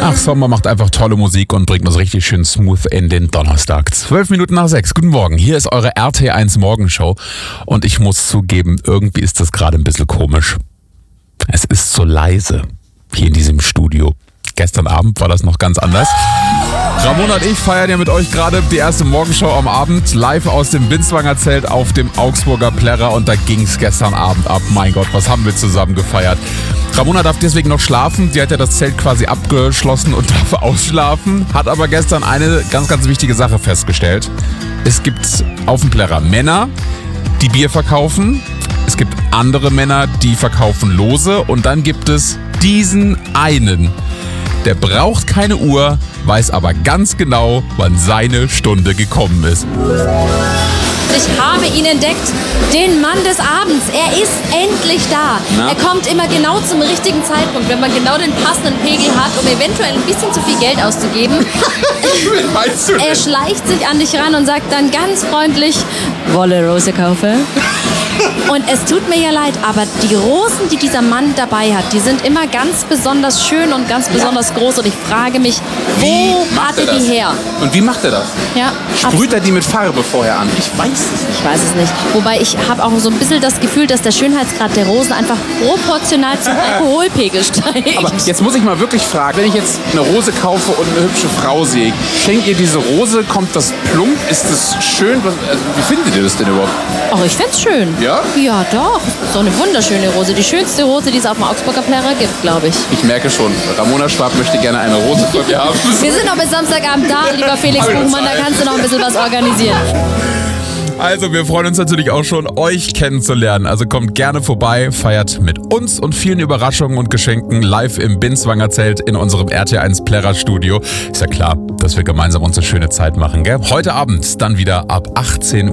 Ach, Sommer macht einfach tolle Musik und bringt uns richtig schön smooth in den Donnerstag. 12 Minuten nach 6. Guten Morgen. Hier ist eure RT1 Morgenshow. Und ich muss zugeben, irgendwie ist das gerade ein bisschen komisch. Es ist so leise hier in diesem Studio. Gestern Abend war das noch ganz anders. Ramona und ich feiern ja mit euch gerade die erste Morgenshow am Abend, live aus dem Binswanger Zelt auf dem Augsburger Plärrer, und da ging es gestern Abend ab. Mein Gott, was haben wir zusammen gefeiert. Ramona darf deswegen noch schlafen, die hat ja das Zelt quasi abgeschlossen und darf ausschlafen, hat aber gestern eine ganz, ganz wichtige Sache festgestellt. Es gibt auf dem Plärrer Männer, die Bier verkaufen, es gibt andere Männer, die verkaufen Lose, und dann gibt es diesen einen, der braucht keine Uhr, weiß aber ganz genau, wann seine Stunde gekommen ist. Ich habe ihn entdeckt, den Mann des Abends. Er ist endlich da. Na? Er kommt immer genau zum richtigen Zeitpunkt, wenn man genau den passenden Pegel hat, um eventuell ein bisschen zu viel Geld auszugeben. Wie meinst du Er schleicht sich an dich ran und sagt dann ganz freundlich, Wolle Rose kaufe. Und es tut mir ja leid, aber die Rosen, die dieser Mann dabei hat, die sind immer ganz besonders schön und ganz besonders groß. Und ich frage mich, wo hat er die her? Und wie macht er das? Ja, Sprüht er die mit Farbe vorher an? Ich weiß es nicht. Ich weiß es nicht. Wobei ich habe auch so ein bisschen das Gefühl, dass der Schönheitsgrad der Rosen einfach proportional zum Alkoholpegel steigt. Aber jetzt muss ich mal wirklich fragen, wenn ich jetzt eine Rose kaufe und eine hübsche Frau sehe, schenkt ihr diese Rose, kommt das plump, ist das schön? Wie findet ihr das denn überhaupt? Ach, ich find's schön. Ja? Ja, doch. So eine wunderschöne Rose. Die schönste Rose, die es auf dem Augsburger Plärrer gibt, glaube ich. Ich merke schon, Ramona Schwab möchte gerne eine Rose von mir haben. Wir sind noch bis Samstagabend da, lieber Felix Buchmann. Da kannst du noch ein bisschen was organisieren. Also, wir freuen uns natürlich auch schon, euch kennenzulernen. Also kommt gerne vorbei, feiert mit uns und vielen Überraschungen und Geschenken live im Binswanger Zelt in unserem RT1 Plärrer Studio. Ist ja klar, dass wir gemeinsam uns eine schöne Zeit machen, gell? Heute Abend dann wieder ab 18 Uhr.